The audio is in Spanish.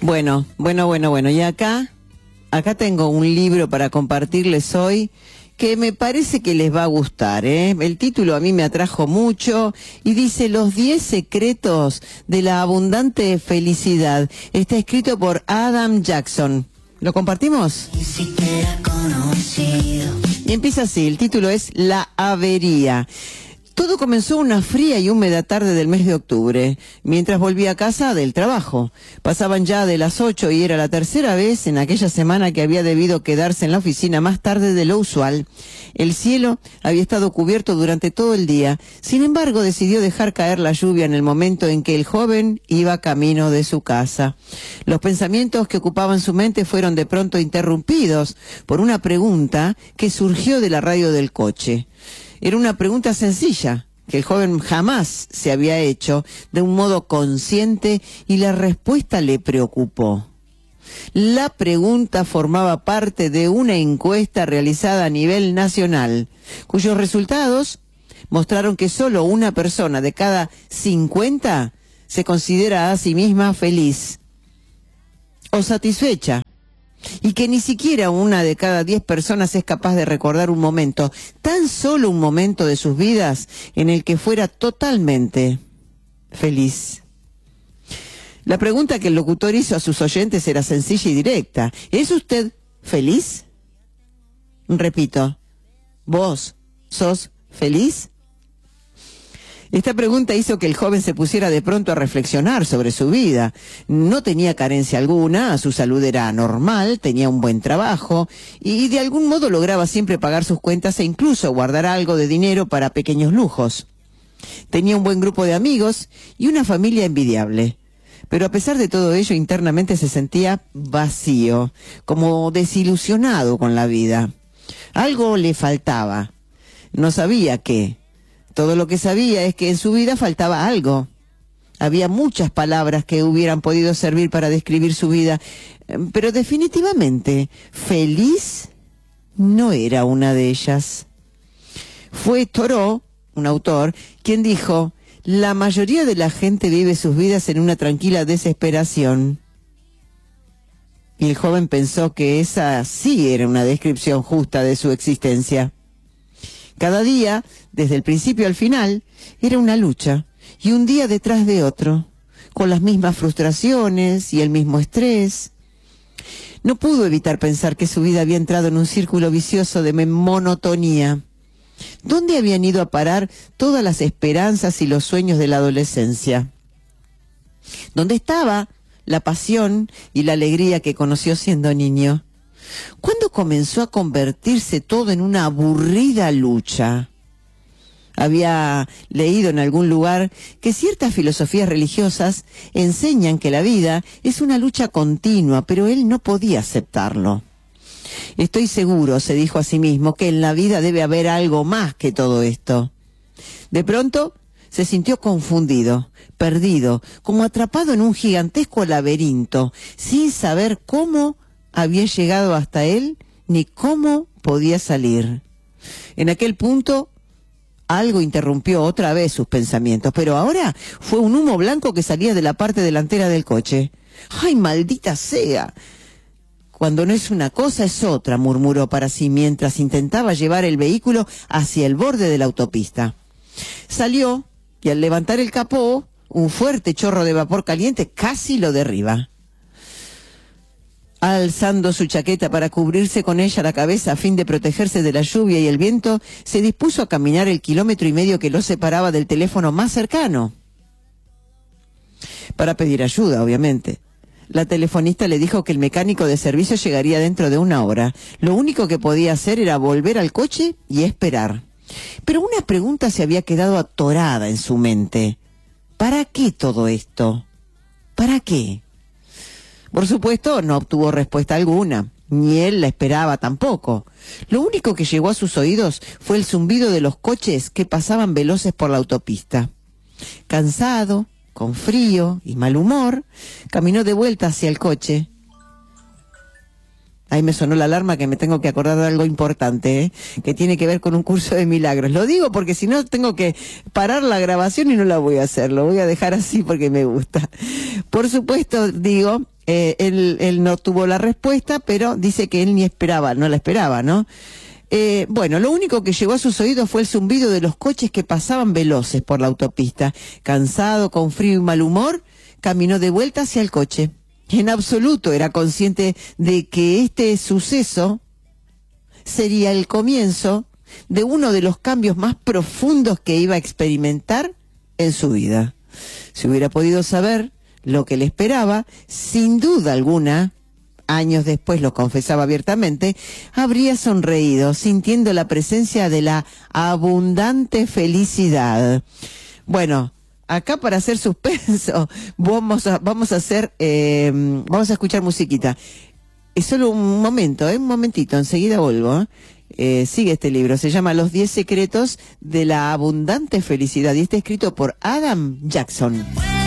Bueno. Y acá tengo un libro para compartirles hoy que me parece que les va a gustar, ¿eh? El título a mí me atrajo mucho y dice Los 10 secretos de la abundante felicidad. Está escrito por Adam Jackson. ¿Lo compartimos? Y empieza así, el título es La avería. Todo comenzó una fría y húmeda tarde del mes de octubre, mientras volvía a casa del trabajo. Pasaban ya de las 8 y era la tercera vez en aquella semana que había debido quedarse en la oficina más tarde de lo usual. El cielo había estado cubierto durante todo el día. Sin embargo, decidió dejar caer la lluvia en el momento en que el joven iba camino de su casa. Los pensamientos que ocupaban su mente fueron de pronto interrumpidos por una pregunta que surgió de la radio del coche. Era una pregunta sencilla, que el joven jamás se había hecho de un modo consciente y la respuesta le preocupó. La pregunta formaba parte de una encuesta realizada a nivel nacional, cuyos resultados mostraron que solo una persona de cada 50 se considera a sí misma feliz o satisfecha. Y que ni siquiera una de cada 10 personas es capaz de recordar un momento, tan solo un momento de sus vidas, en el que fuera totalmente feliz. La pregunta que el locutor hizo a sus oyentes era sencilla y directa. ¿Es usted feliz? Repito, ¿vos sos feliz? Esta pregunta hizo que el joven se pusiera de pronto a reflexionar sobre su vida. No tenía carencia alguna, su salud era normal, tenía un buen trabajo y de algún modo lograba siempre pagar sus cuentas e incluso guardar algo de dinero para pequeños lujos. Tenía un buen grupo de amigos y una familia envidiable. Pero a pesar de todo ello, internamente se sentía vacío, como desilusionado con la vida. Algo le faltaba. No sabía qué. Todo lo que sabía es que en su vida faltaba algo. Había muchas palabras que hubieran podido servir para describir su vida, pero definitivamente feliz no era una de ellas. Fue Thoreau, un autor, quien dijo: la mayoría de la gente vive sus vidas en una tranquila desesperación. Y el joven pensó que esa sí era una descripción justa de su existencia. Cada día, desde el principio al final, era una lucha, y un día detrás de otro, con las mismas frustraciones y el mismo estrés. No pudo evitar pensar que su vida había entrado en un círculo vicioso de monotonía. ¿Dónde habían ido a parar todas las esperanzas y los sueños de la adolescencia? ¿Dónde estaba la pasión y la alegría que conoció siendo niño? ¿Cuándo comenzó a convertirse todo en una aburrida lucha? Había leído en algún lugar que ciertas filosofías religiosas enseñan que la vida es una lucha continua, pero él no podía aceptarlo. Estoy seguro, se dijo a sí mismo, que en la vida debe haber algo más que todo esto. De pronto se sintió confundido, perdido, como atrapado en un gigantesco laberinto, sin saber cómo había llegado hasta él, ni cómo podía salir. En aquel punto, algo interrumpió otra vez sus pensamientos, pero ahora fue un humo blanco que salía de la parte delantera del coche. ¡Ay, maldita sea! Cuando no es una cosa es otra, murmuró para sí mientras intentaba llevar el vehículo hacia el borde de la autopista. Salió y al levantar el capó, un fuerte chorro de vapor caliente casi lo derriba. Alzando su chaqueta para cubrirse con ella la cabeza a fin de protegerse de la lluvia y el viento, se dispuso a caminar el 1,5 kilómetros que lo separaba del teléfono más cercano. Para pedir ayuda, obviamente. La telefonista le dijo que el mecánico de servicio llegaría dentro de 1 hora. Lo único que podía hacer era volver al coche y esperar. Pero una pregunta se había quedado atorada en su mente. ¿Para qué todo esto? ¿Para qué? Por supuesto, no obtuvo respuesta alguna, ni él la esperaba tampoco. Lo único que llegó a sus oídos fue el zumbido de los coches que pasaban veloces por la autopista. Cansado, con frío y mal humor, caminó de vuelta hacia el coche. Ahí me sonó la alarma que me tengo que acordar de algo importante, que tiene que ver con un curso de milagros. Lo digo porque si no tengo que parar la grabación y no la voy a hacer. Lo voy a dejar así porque me gusta. Por supuesto, digo, Él no tuvo la respuesta, pero dice que él no la esperaba, ¿no? Bueno, lo único que llegó a sus oídos fue el zumbido de los coches que pasaban veloces por la autopista. Cansado, con frío y mal humor, caminó de vuelta hacia el coche. En absoluto era consciente de que este suceso sería el comienzo de uno de los cambios más profundos que iba a experimentar en su vida. Si hubiera podido saber lo que le esperaba, sin duda alguna, años después lo confesaba abiertamente, habría sonreído, sintiendo la presencia de la abundante felicidad. Bueno, acá para hacer suspenso, vamos a escuchar musiquita. Es solo un momento, un momentito, enseguida vuelvo. Sigue este libro, se llama Los 10 secretos de la abundante felicidad y está escrito por Adam Jackson.